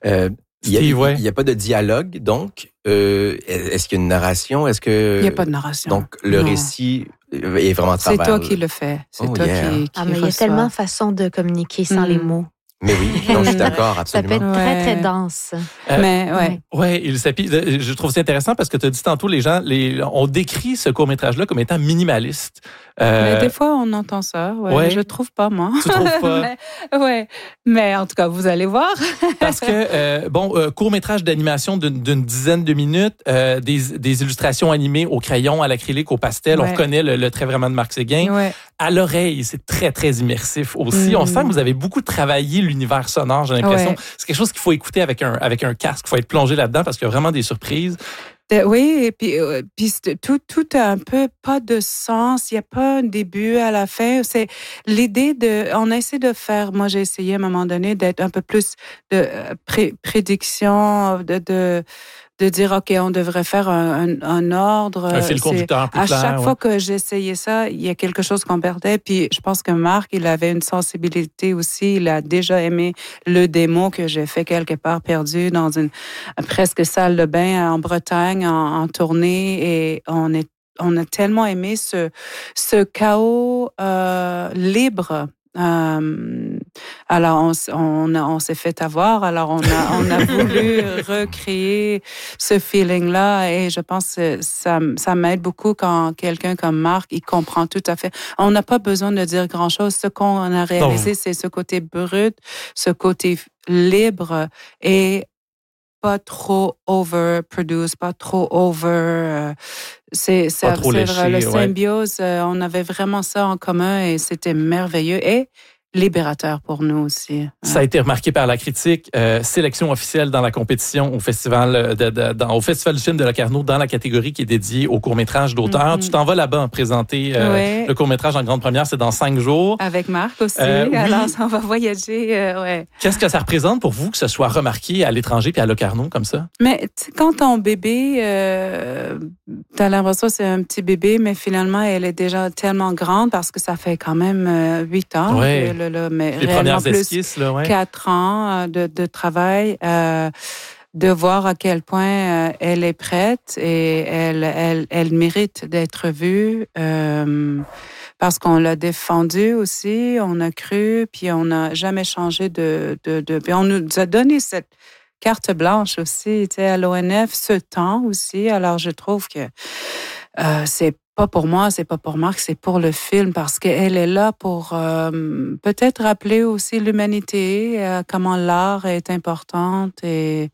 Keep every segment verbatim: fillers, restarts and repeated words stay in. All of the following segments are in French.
Euh, il y a, Steve, ouais. il y a pas de dialogue, donc euh, est-ce qu'il y a une narration? Est-ce que il n'y a pas de narration. Donc le Non. récit est vraiment à C'est travers. toi qui le fais. C'est Oh, toi yeah. qui, qui Ah, mais il y a reçois. tellement de façons de communiquer sans Mm. les mots. Mais oui, non, je suis d'accord, Ça peut absolument. être très, Ouais. très dense. Euh, Mais ouais. Oui, il s'appuie. Je trouve ça intéressant parce que tu as dit tantôt, les gens, les, on décrit ce court-métrage-là comme étant minimaliste. Euh, Mais des fois, on entend ça. Ouais, ouais. Je trouve pas, moi. Tu trouves pas? mais, ouais. Mais en tout cas, vous allez voir. Parce que, euh, bon, euh, court-métrage d'animation d'une, d'une dizaine de minutes, euh, des, des illustrations animées au crayon, à l'acrylique, au pastel. Ouais. On reconnaît le, le trait vraiment de Marc Séguin. Ouais. À l'oreille, c'est très, très immersif aussi. Mm. On sent que vous avez beaucoup travaillé l'univers sonore, j'ai l'impression. Ouais. C'est quelque chose qu'il faut écouter avec un, avec un casque. Il faut être plongé là-dedans parce qu'il y a vraiment des surprises. De- oui, et puis, euh, puis c'est- tout, tout a un peu pas de sens. Il n'y a pas un début à la fin. C'est l'idée de. On a essayé de faire. Moi, j'ai essayé à un moment donné d'être un peu plus de euh, pré- prédiction, de, de de dire ok, on devrait faire un, un, un ordre. Un fil C'est- conducteur plus À clair. chaque ouais. fois que j'essayais ça, il y a quelque chose qu'on perdait. Puis je pense que Marc, il avait une sensibilité aussi. Il a déjà aimé le démo que j'ai fait quelque part perdu dans une presque salle de bain en Bretagne en, en tournée. Et on est on a tellement aimé ce ce chaos euh, libre. Euh, alors on, s- on, a- on s'est fait avoir, alors on a, on a voulu recréer ce feeling-là et je pense que ça, ça m'aide beaucoup quand quelqu'un comme Marc, il comprend tout à fait. On n'a pas besoin de dire grand-chose. Ce qu'on a réalisé, Non. c'est ce côté brut, ce côté libre et pas trop overproduce, pas trop over. euh, c'est c'est Pas trop c'est vrai, léché, le ouais. symbiose, euh, on avait vraiment ça en commun et c'était merveilleux et libérateur pour nous aussi. Ça a été remarqué par la critique. Euh, sélection officielle dans la compétition au festival de, de- dans, au festival du film de Locarno dans la catégorie qui est dédiée au court-métrage d'auteur. Mhm. Tu t'en vas là-bas présenter euh, Ouais. le court-métrage en grande première. C'est dans cinq jours. Avec Marc aussi. Euh, oui. Alors, on va voyager. euh, ouais. Qu'est-ce que ça représente pour vous que ce soit remarqué à l'étranger puis à Locarno comme ça? Mais tu sais, quand ton bébé, euh, t'as l'impression que c'est un petit bébé, mais finalement, elle est déjà tellement grande parce que ça fait quand même euh, huit ans. Ouais. que le- le- mais Les réellement premières plus esquisses, là, ouais. quatre ans euh, de, de travail, euh, de voir à quel point euh, elle est prête et elle, elle, elle mérite d'être vue. Euh, parce qu'on l'a défendue aussi, on a cru, puis on n'a jamais changé de, de, de... Puis on nous a donné cette carte blanche aussi, tu sais, à l'O N F, ce temps aussi. Alors, je trouve que euh, c'est pas pour moi, c'est pas pour Marc, c'est pour le film parce qu'elle est là pour euh, peut-être rappeler aussi l'humanité, euh, comment l'art est importante et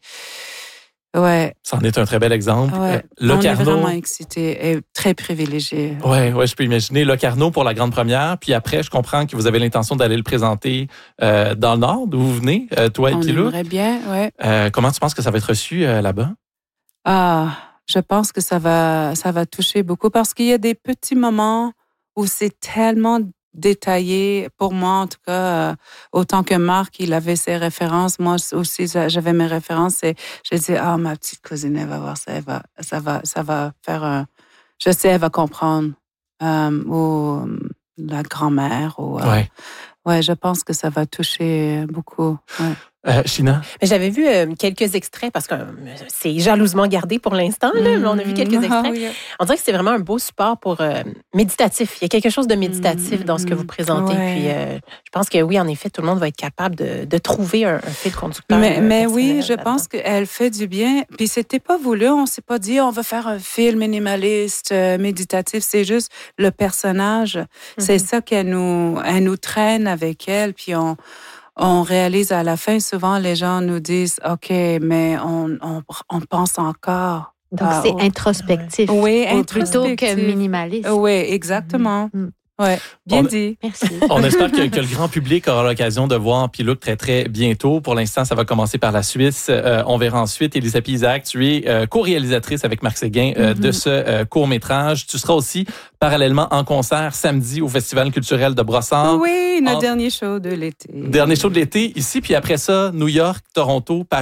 ouais. C'en est un très bel exemple. Ouais. Euh, On est Locarno. vraiment excités et très privilégiés. Ouais, ouais, je peux imaginer Locarno pour la grande première, puis après, je comprends que vous avez l'intention d'aller le présenter euh, dans le Nord, d'où vous venez, euh, toi et On Pilou. aimerait bien, ouais. Euh, comment tu penses que ça va être reçu euh, là-bas? Ah, je pense que ça va, ça va toucher beaucoup parce qu'il y a des petits moments où c'est tellement détaillé. Pour moi, en tout cas, euh, autant que Marc, il avait ses références. Moi aussi, j'avais mes références et je dis, ah, ma petite cousine, elle va voir ça, elle va, ça va, ça va faire un... Je sais, elle va comprendre. Euh, ou la grand-mère. Ou, euh, Ouais. ouais, je pense que ça va toucher beaucoup. Ouais. Euh, China? Mais j'avais vu euh, quelques extraits parce que euh, c'est jalousement gardé pour l'instant, là, mais on a vu quelques Mm. extraits. Ah oui. On dirait que c'est vraiment un beau support pour euh, méditatif. Il y a quelque chose de méditatif Mm, dans ce que mm, vous présentez. ouais. Puis euh, je pense que oui, en effet, tout le monde va être capable de, de trouver un, un fil conducteur. Mais, euh, mais oui, personnel je là-dedans. pense qu'elle fait du bien. Puis c'était pas voulu. On s'est pas dit on va faire un film minimaliste, euh, méditatif. C'est juste le personnage. C'est Mhm. ça qu'elle nous, elle nous traîne avec elle. Puis on, on réalise à la fin. Souvent, les gens nous disent ok, mais on, on, on pense encore. Donc, Ah, c'est oh. introspectif. Oui, ou plutôt que introspectif. minimaliste. Oui, exactement. Mhm. Ouais, bien On- dit. Merci. On espère que, que le grand public aura l'occasion de voir Pilouk très, très bientôt. Pour l'instant, ça va commencer par la Suisse. Euh, on verra ensuite. Elisabeth Isaac, tu es euh, co-réalisatrice avec Marc Séguin euh, Mm-hmm. de ce euh, court-métrage. Tu seras aussi parallèlement en concert samedi au Festival culturel de Brossard. Oui, notre en- dernier show de l'été. Dernier show de l'été ici, puis après ça, New York, Toronto, Paris.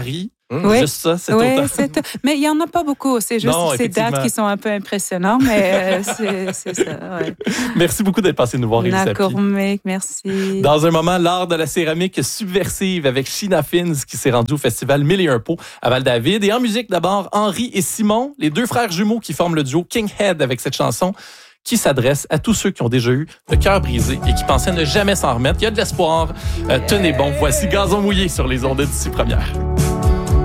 Mmh, Oui. Juste ça, c'est Oui, autant. c'est tout. Mais il n'y en a pas beaucoup. C'est juste Non, ces dates effectivement. qui sont un peu impressionnantes, mais euh, c'est, c'est ça. Ouais. Merci beaucoup d'être passé nous voir, Élise Appi. D'accord, mec, merci. Dans un moment, l'art de la céramique subversive avec Sheena Fins qui s'est rendu au festival Mille et un pots à Val-David. Et en musique, d'abord, Henri et Simon, les deux frères jumeaux qui forment le duo King Head avec cette chanson qui s'adresse à tous ceux qui ont déjà eu le cœur brisé et qui pensaient ne jamais s'en remettre. Il y a de l'espoir. Euh, tenez bon, voici Gazon mouillé sur les ondes d'ici première.